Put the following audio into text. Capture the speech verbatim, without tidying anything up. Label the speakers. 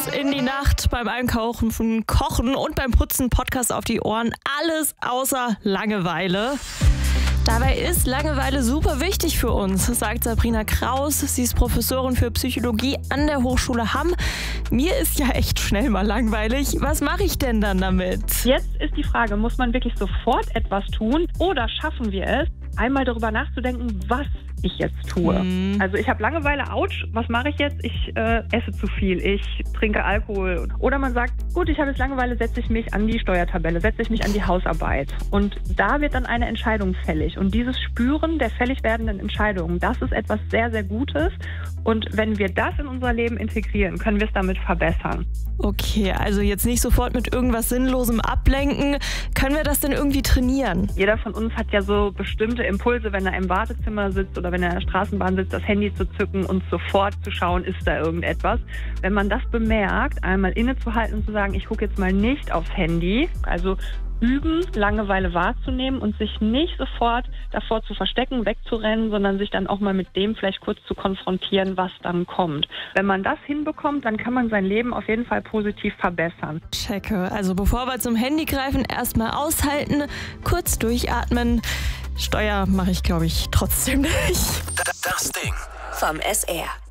Speaker 1: bis in die Nacht beim Einkaufen, Kochen und beim Putzen Podcast auf die Ohren. Alles außer Langeweile. Dabei ist Langeweile super wichtig für uns, sagt Sabrina Kraus. Sie ist Professorin für Psychologie an der Hochschule Hamm. Mir ist ja echt schnell mal langweilig. Was mache ich denn dann damit?
Speaker 2: Jetzt ist die Frage, muss man wirklich sofort etwas tun oder schaffen wir es, einmal darüber nachzudenken, was ich jetzt tue. Mhm. Also ich habe Langeweile, ouch, was mache ich jetzt? Ich äh, esse zu viel, ich trinke Alkohol. Oder man sagt, gut, ich habe jetzt Langeweile, setze ich mich an die Steuertabelle, setze ich mich an die Hausarbeit. Und da wird dann eine Entscheidung fällig. Und dieses Spüren der fällig werdenden Entscheidungen, das ist etwas sehr, sehr Gutes. Und wenn wir das in unser Leben integrieren, können wir es damit verbessern.
Speaker 1: Okay, also jetzt nicht sofort mit irgendwas Sinnlosem ablenken. Können wir das denn irgendwie trainieren?
Speaker 2: Jeder von uns hat ja so bestimmte Impulse, wenn er im Wartezimmer sitzt oder wenn er in der Straßenbahn sitzt, das Handy zu zücken und sofort zu schauen, ist da irgendetwas. Wenn man das bemerkt, einmal innezuhalten und zu sagen, ich gucke jetzt mal nicht aufs Handy, also üben, Langeweile wahrzunehmen und sich nicht sofort davor zu verstecken, wegzurennen, sondern sich dann auch mal mit dem vielleicht kurz zu konfrontieren, was dann kommt. Wenn man das hinbekommt, dann kann man sein Leben auf jeden Fall positiv verbessern.
Speaker 1: Checke. Also bevor wir zum Handy greifen, erstmal aushalten, kurz durchatmen. Steuer mache ich, glaube ich, trotzdem nicht.
Speaker 3: Das Ding
Speaker 4: vom S R.